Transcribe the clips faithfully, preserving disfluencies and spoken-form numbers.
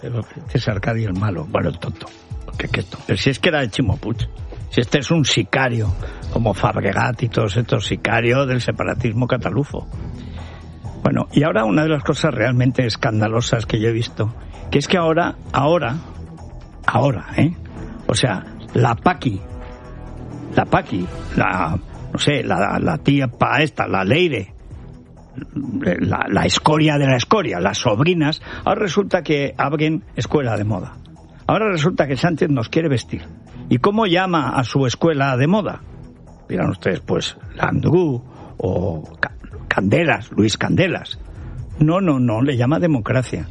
Este es Arcadi el malo, bueno, el tonto. ¿Qué, qué tonto? Pero si es que era de Ximo Puig. Si este es un sicario, como Fabregat y todos estos sicarios del separatismo catalufo. Bueno, y ahora una de las cosas realmente escandalosas que yo he visto, que es que ahora, ahora, ahora, ¿eh? O sea, la Paqui, la Paqui, la, no sé, la, la tía pa esta, la Leire, la, la escoria de la escoria, las sobrinas, ahora resulta que abren escuela de moda. Ahora resulta que Sánchez nos quiere vestir. ¿Y cómo llama a su escuela de moda? Dirán ustedes, pues, Landru o Candelas, Luis Candelas. No, no, no, le llama democracia.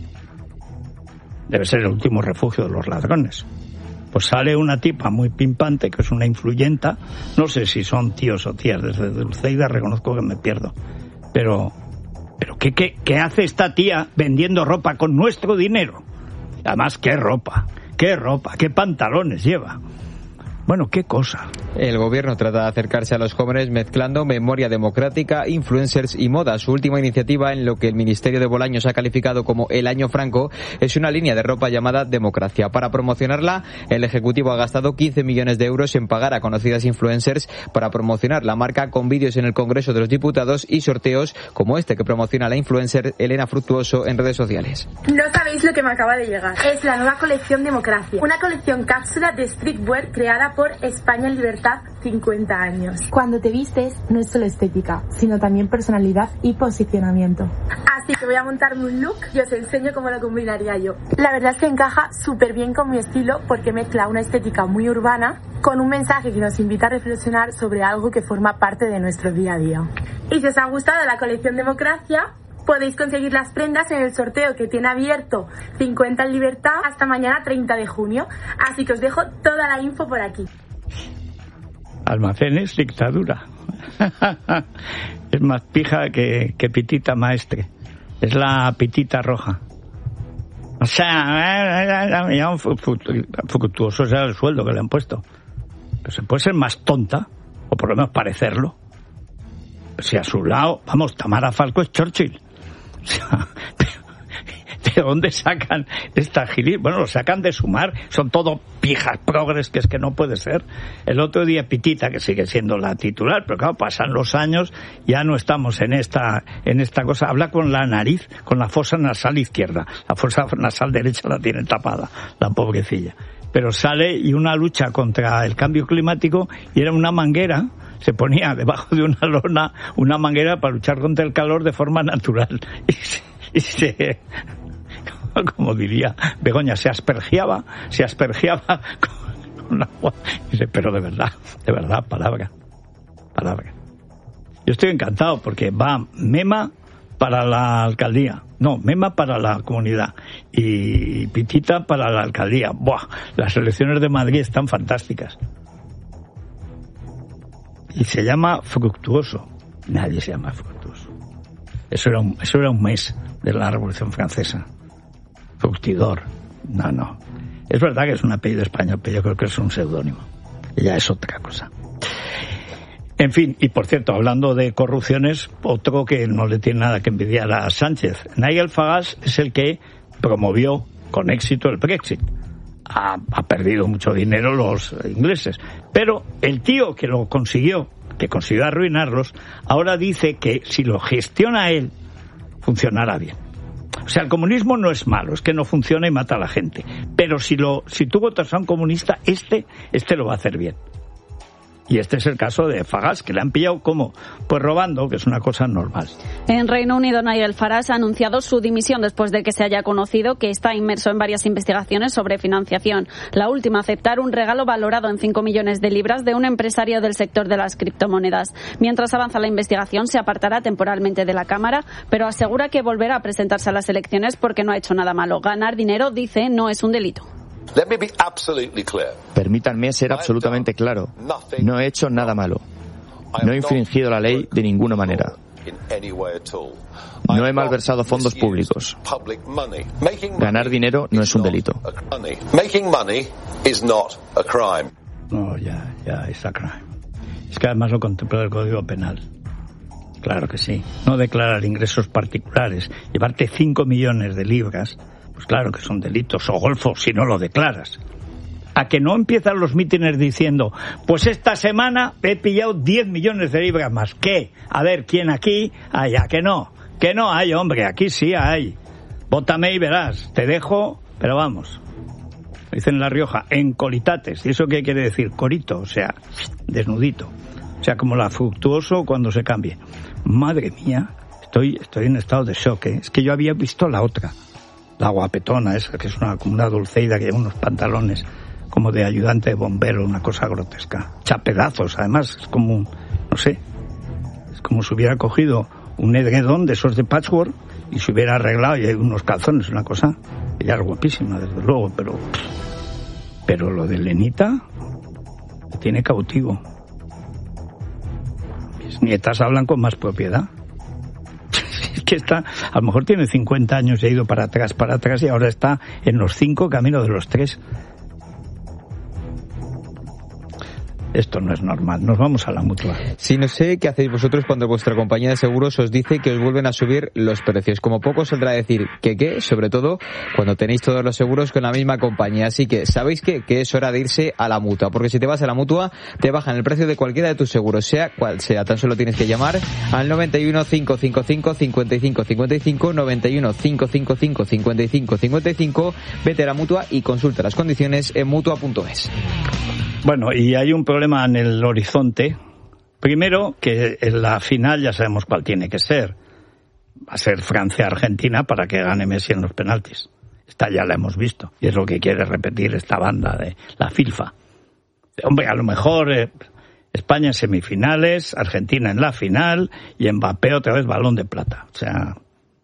Debe ser el último refugio de los ladrones. Pues sale una tipa muy pimpante, que es una influyenta. No sé si son tíos o tías. Desde Dulceida reconozco que me pierdo. Pero, pero ¿qué, qué, qué hace esta tía vendiendo ropa con nuestro dinero? Además, ¿qué ropa? ¿Qué ropa? ¿Qué pantalones lleva? Bueno, qué cosa. El gobierno trata de acercarse a los jóvenes mezclando memoria democrática, influencers y moda. Su última iniciativa, en lo que el Ministerio de Bolaños ha calificado como el Año Franco, es una línea de ropa llamada Democracia. Para promocionarla, el Ejecutivo ha gastado quince millones de euros en pagar a conocidas influencers para promocionar la marca con vídeos en el Congreso de los Diputados y sorteos como este que promociona la influencer Elena Fructuoso en redes sociales. No sabéis lo que me acaba de llegar. Es la nueva colección Democracia, una colección cápsula de streetwear creada por España en Libertad cincuenta años. Cuando te vistes no es solo estética, sino también personalidad y posicionamiento. Así que voy a montarme un look y os enseño cómo lo combinaría yo. La verdad es que encaja súper bien con mi estilo porque mezcla una estética muy urbana con un mensaje que nos invita a reflexionar sobre algo que forma parte de nuestro día a día. Y si os ha gustado la colección Democracia, podéis conseguir las prendas en el sorteo que tiene abierto cincuenta en Libertad hasta mañana treinta de junio. Así que os dejo toda la info por aquí. Almacenes, dictadura. Es más pija que, que pitita maestre. Es la pitita roja. O sea, ya un fructuoso sea el sueldo que le han puesto. Pero se puede ser más tonta, o por lo menos parecerlo. Si a su lado, vamos, Tamara Falco es Churchill. O sea, ¿de dónde sacan esta gilí? Bueno, lo sacan de Sumar, son todo pijas progres, que es que no puede ser. El otro día Pitita, que sigue siendo la titular, pero claro, pasan los años, ya no estamos en esta en esta cosa. Habla con la nariz, con la fosa nasal izquierda, la fosa nasal derecha la tiene tapada, la pobrecilla. Pero sale y una lucha contra el cambio climático, y era una manguera, se ponía debajo de una lona una manguera para luchar contra el calor de forma natural. Y se, y se como diría Begoña, se aspergiaba, se aspergiaba con, con agua. Y dice, pero de verdad, de verdad, palabra, palabra. Yo estoy encantado porque va Mema para la alcaldía, no, Mema para la comunidad y Pitita para la alcaldía. Buah, las elecciones de Madrid están fantásticas. Y se llama Fructuoso. Nadie se llama Fructuoso. Eso era un, eso era un mes de la Revolución Francesa. Fructidor. No, no. Es verdad que es un apellido español, pero yo creo que es un seudónimo. Ya es otra cosa. En fin, y por cierto, hablando de corrupciones, otro que no le tiene nada que envidiar a Sánchez. Nigel Farage es el que promovió con éxito el Brexit. Ha, ha perdido mucho dinero los ingleses. Pero el tío que lo consiguió, que consiguió arruinarlos, ahora dice que si lo gestiona él, funcionará bien. O sea, el comunismo no es malo, es que no funciona y mata a la gente. Pero si lo si tú votas a un comunista, este, este lo va a hacer bien. Y este es el caso de Farage, que le han pillado como, pues robando, que es una cosa normal. En Reino Unido, Nigel Farage ha anunciado su dimisión después de que se haya conocido que está inmerso en varias investigaciones sobre financiación. La última, aceptar un regalo valorado en cinco millones de libras de un empresario del sector de las criptomonedas. Mientras avanza la investigación, se apartará temporalmente de la Cámara, pero asegura que volverá a presentarse a las elecciones porque no ha hecho nada malo. Ganar dinero, dice, no es un delito. Permítanme ser absolutamente claro. No he hecho nada malo. No he infringido la ley de ninguna manera. No he malversado fondos públicos. Ganar dinero no es un delito. No, ya, ya, es a crime. Es que además lo contempla el Código Penal. Claro que sí. No declarar ingresos particulares, llevarte cinco millones de libras, Pues claro que son delitos, o golfo, si no lo declaras. A que no empiezan los mítines diciendo, pues esta semana he pillado diez millones de libras más. ¿Qué? A ver, ¿quién aquí? Allá, que no. Que no hay, hombre, aquí sí hay. Vótame y verás. Te dejo, pero vamos. Dicen en La Rioja, en colitates. ¿Y eso qué quiere decir? Corito, o sea, desnudito. O sea, como la Fructuoso cuando se cambie. Madre mía, estoy, estoy en estado de shock, ¿eh? Es que yo había visto la otra. La guapetona esa, que es una, como una dulceida que lleva unos pantalones como de ayudante de bombero, una cosa grotesca. Chapedazos, además, es como, un, no sé, es como si hubiera cogido un edredón de esos de patchwork y se hubiera arreglado y hay unos calzones, una cosa. Ella es guapísima, desde luego, pero pero lo de Lenita me tiene cautivo. Mis nietas hablan con más propiedad. Es que está, a lo mejor tiene cincuenta años y ha ido para atrás, para atrás y ahora está en los cinco, camino de los tres. Esto no es normal, nos vamos a la Mutua. Sí, no sé qué hacéis vosotros cuando vuestra compañía de seguros os dice que os vuelven a subir los precios. Como poco saldrá a decir que qué, sobre todo cuando tenéis todos los seguros con la misma compañía. Así que, ¿sabéis qué? Que es hora de irse a la Mutua. Porque si te vas a la Mutua, te bajan el precio de cualquiera de tus seguros, sea cual sea. Tan solo tienes que llamar al noventa y uno, cinco cinco cinco, cincuenta y cinco cincuenta y cinco, noventa y uno, cinco cinco cinco, cincuenta y cinco cincuenta y cinco, vete a la Mutua y consulta las condiciones en mutua punto es. Bueno, y hay un problema en el horizonte. Primero, que en la final ya sabemos cuál tiene que ser. Va a ser Francia-Argentina para que gane Messi en los penaltis. Esta ya la hemos visto. Y es lo que quiere repetir esta banda de la FIFA. Hombre, a lo mejor eh, España en semifinales, Argentina en la final y Mbappé otra vez balón de plata. O sea,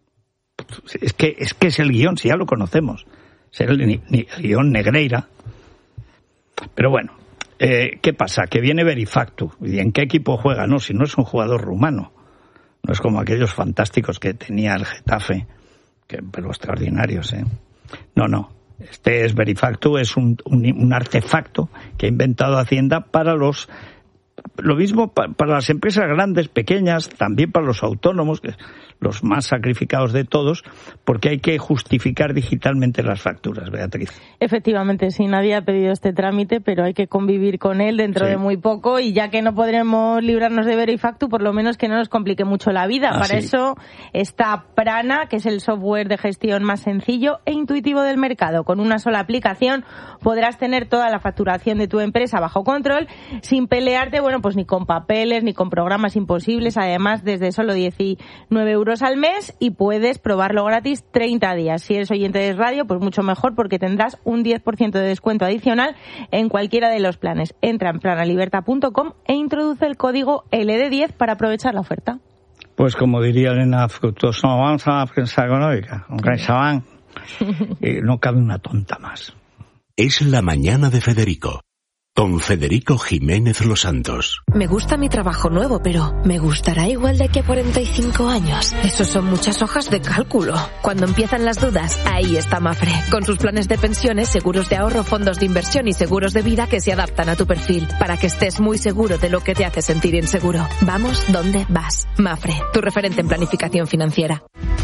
es que es, que es el guión, si ya lo conocemos. Es el, el guión Negreira. Pero bueno. Eh, ¿Qué pasa? Que viene Verifactu. ¿Y en qué equipo juega? No, si no es un jugador rumano. No es como aquellos fantásticos que tenía el Getafe, que, pero extraordinarios, ¿eh? No, no. Este es Verifactu, es un, un, un artefacto que ha inventado Hacienda para los... Lo mismo pa, para las empresas grandes, pequeñas, también para los autónomos, que los más sacrificados de todos, porque hay que justificar digitalmente las facturas, Beatriz. Efectivamente, sí, nadie ha pedido este trámite, pero hay que convivir con él dentro sí. de muy poco, y ya que no podremos librarnos de Verifactu, por lo menos que no nos complique mucho la vida. Ah, Para sí. eso está Prana, que es el software de gestión más sencillo e intuitivo del mercado. Con una sola aplicación podrás tener toda la facturación de tu empresa bajo control, sin pelearte, bueno, pues ni con papeles, ni con programas imposibles, además desde solo diecinueve euros al mes, y puedes probarlo gratis treinta días. Si eres oyente de radio, pues mucho mejor, porque tendrás un diez por ciento de descuento adicional en cualquiera de los planes. Entra en planalibertad punto com e introduce el código L D diez para aprovechar la oferta. Pues como diría Elena Fructuoso, vamos a la prensa económica, aunque se van, y no cabe una tonta más. Es la mañana de Federico, con Federico Jiménez Los Santos. Me gusta mi trabajo nuevo, pero ¿me gustará igual de aquí a cuarenta y cinco años? Eso son muchas hojas de cálculo. Cuando empiezan las dudas, ahí está Mafre, con sus planes de pensiones, seguros de ahorro, fondos de inversión y seguros de vida que se adaptan a tu perfil, para que estés muy seguro de lo que te hace sentir inseguro. Vamos donde vas. Mafre, tu referente en planificación financiera.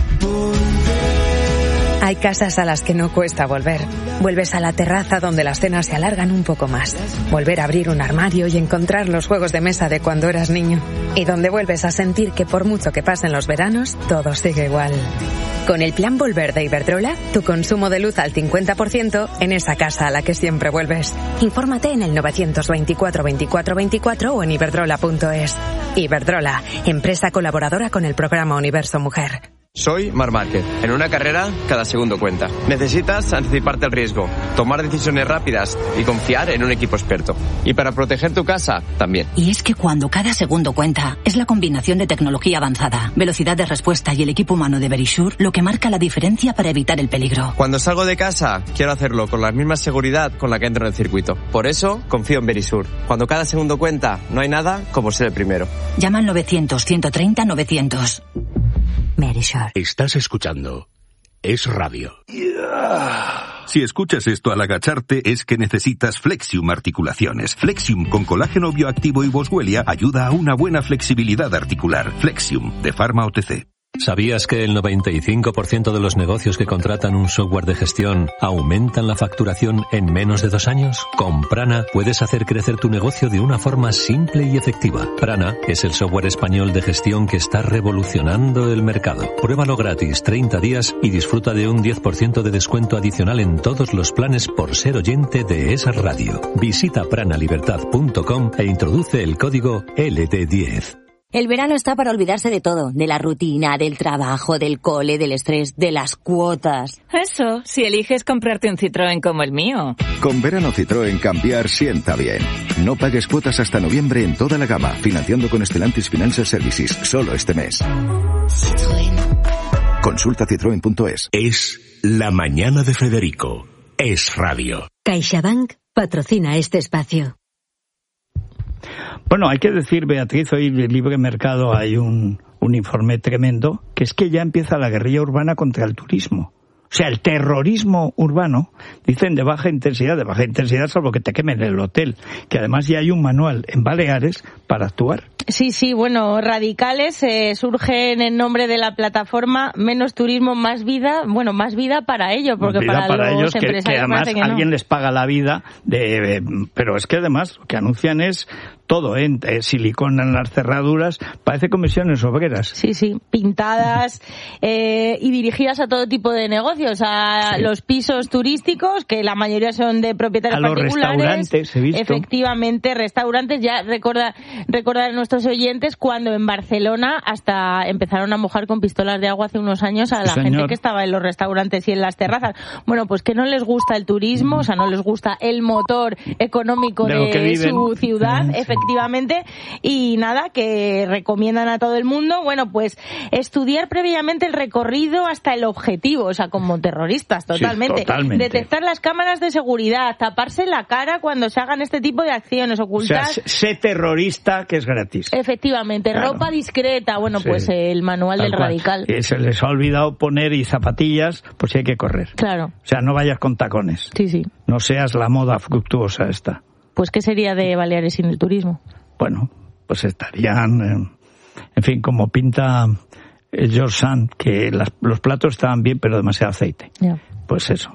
Hay casas a las que no cuesta volver. Vuelves a la terraza donde las cenas se alargan un poco más. Volver a abrir un armario y encontrar los juegos de mesa de cuando eras niño. Y donde vuelves a sentir que por mucho que pasen los veranos, todo sigue igual. Con el plan Volver de Iberdrola, tu consumo de luz al cincuenta por ciento en esa casa a la que siempre vuelves. Infórmate en el novecientos veinticuatro veinticuatro veinticuatro o en iberdrola punto es. Iberdrola, empresa colaboradora con el programa Universo Mujer. Soy Marc Márquez. En una carrera, cada segundo cuenta. Necesitas anticiparte al riesgo, tomar decisiones rápidas y confiar en un equipo experto. Y para proteger tu casa, también. Y es que cuando cada segundo cuenta, es la combinación de tecnología avanzada, velocidad de respuesta y el equipo humano de Verisure lo que marca la diferencia para evitar el peligro. Cuando salgo de casa, quiero hacerlo con la misma seguridad con la que entro en el circuito. Por eso, confío en Verisure. Cuando cada segundo cuenta, no hay nada como ser el primero. Llama al novecientos, ciento treinta, novecientos. Verisure. Estás escuchando Es Radio. Yeah. Si escuchas esto al agacharte es que necesitas Flexium Articulaciones. Flexium con colágeno bioactivo y Boswellia ayuda a una buena flexibilidad articular. Flexium de Pharma O T C. ¿Sabías que el noventa y cinco por ciento de los negocios que contratan un software de gestión aumentan la facturación en menos de dos años? Con Prana puedes hacer crecer tu negocio de una forma simple y efectiva. Prana es el software español de gestión que está revolucionando el mercado. Pruébalo gratis treinta días y disfruta de un diez por ciento de descuento adicional en todos los planes por ser oyente de esa radio. Visita prana libertad punto com e introduce el código L D diez. El verano está para olvidarse de todo, de la rutina, del trabajo, del cole, del estrés, de las cuotas. Eso, si eliges comprarte un Citroën como el mío. Con verano Citroën cambiar sienta bien. No pagues cuotas hasta noviembre en toda la gama, financiando con Stellantis Financial Services, solo este mes. Citroën. Consulta citroen punto es. Es La Mañana de Federico. Es radio. CaixaBank patrocina este espacio. Bueno, hay que decir, Beatriz, hoy en Libre Mercado hay un, un informe tremendo, que es que ya empieza la guerrilla urbana contra el turismo. O sea, el terrorismo urbano, dicen de baja intensidad, de baja intensidad salvo que te quemen el hotel, que además ya hay un manual en Baleares para actuar. Sí, sí, bueno, radicales eh, surgen en nombre de la plataforma Menos Turismo, Más Vida, bueno, más vida para ellos, porque vida para, para los ellos que, empresarios que además que no. alguien les paga la vida, de, pero es que además lo que anuncian es todo, ¿eh? Eh, silicona en las cerraduras, parece comisiones obreras. Sí, sí, pintadas eh, y dirigidas a todo tipo de negocios, a sí. los pisos turísticos, que la mayoría son de propietarios a particulares. A los restaurantes, he visto. Efectivamente, restaurantes, ya recorda, recordar a nuestros oyentes cuando en Barcelona hasta empezaron a mojar con pistolas de agua hace unos años a la Señor. gente que estaba en los restaurantes y en las terrazas. Bueno, pues que no les gusta el turismo, o sea, no les gusta el motor económico de, de su ciudad, sí. efectivamente, y nada, que recomiendan a todo el mundo, bueno, pues estudiar previamente el recorrido hasta el objetivo, o sea, como terroristas, totalmente. Sí, totalmente. Detectar las cámaras de seguridad, taparse la cara cuando se hagan este tipo de acciones, ocultar... O sea, sé terrorista, que es gratis. Efectivamente, claro. Ropa discreta, bueno, sí. pues el manual Tal del cual. radical. Y se les ha olvidado poner y zapatillas, pues si hay que correr. Claro. O sea, no vayas con tacones. Sí, sí. No seas la moda fructuosa esta. Pues ¿qué sería de Baleares sin el turismo? Bueno, pues estarían, eh, en fin, como pinta el George Sand, que las, los platos estaban bien, pero demasiado aceite. Yeah. Pues eso.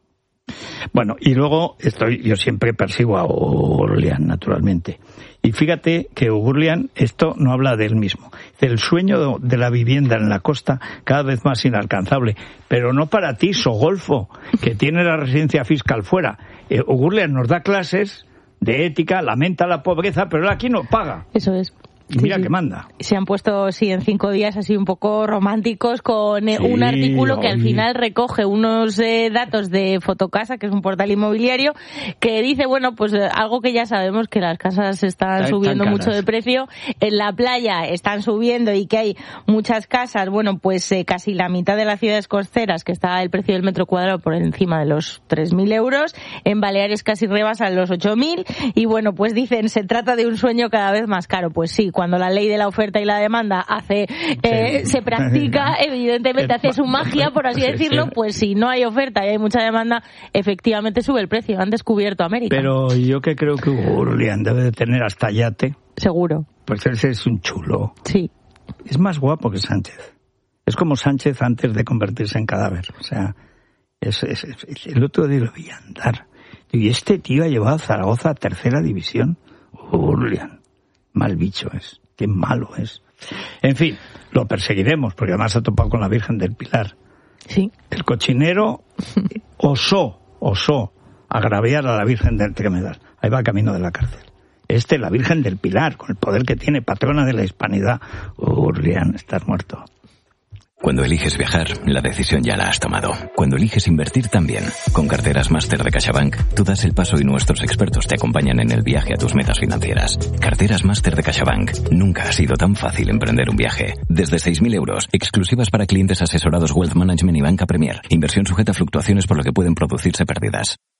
Bueno, y luego estoy, yo siempre persigo a O'Gurlian, naturalmente. Y fíjate que O'Gurlian, esto no habla de él mismo. El sueño de la vivienda en la costa cada vez más inalcanzable. Pero no para ti, Sogolfo, que tiene la residencia fiscal fuera. Eh, O'Gurlian nos da clases de ética, lamenta la pobreza, pero él aquí no paga. Eso es. Y mira sí, que sí. manda. Se han puesto, sí, en cinco días así un poco románticos con eh, sí, un artículo que oye. al final recoge unos eh, datos de Fotocasa, que es un portal inmobiliario, que dice, bueno, pues eh, algo que ya sabemos, que las casas están Están subiendo tan mucho caras. de precio, en la playa están subiendo y que hay muchas casas, bueno, pues eh, casi la mitad de las ciudades costeras, que está el precio del metro cuadrado por encima de los tres mil euros, en Baleares casi rebasan los ocho mil, y bueno, pues dicen, se trata de un sueño cada vez más caro. Pues sí, cuando la ley de la oferta y la demanda hace eh, sí. se practica, evidentemente hace su magia, por así decirlo, pues si no hay oferta y hay mucha demanda, efectivamente sube el precio. Han descubierto América. Pero yo que creo que O'Gurlian debe de tener hasta yate. Seguro. Pues ese es un chulo. Sí. Es más guapo que Sánchez. Es como Sánchez antes de convertirse en cadáver. O sea, es, es, es, el otro día lo vi andar. Y este tío ha llevado a Zaragoza a tercera división. O'Gurlian. Mal bicho es. Qué malo es. En fin, lo perseguiremos, porque además ha topado con la Virgen del Pilar. Sí. El cochinero osó, osó agraviar a la Virgen del Tremedal. Ahí va camino de la cárcel. Este, la Virgen del Pilar, con el poder que tiene, patrona de la hispanidad. O'Gurlian, estás muerto. Cuando eliges viajar, la decisión ya la has tomado. Cuando eliges invertir también. Con Carteras Máster de CaixaBank, tú das el paso y nuestros expertos te acompañan en el viaje a tus metas financieras. Carteras Máster de CaixaBank. Nunca ha sido tan fácil emprender un viaje. Desde seis mil euros, exclusivas para clientes asesorados Wealth Management y Banca Premier. Inversión sujeta a fluctuaciones por lo que pueden producirse pérdidas.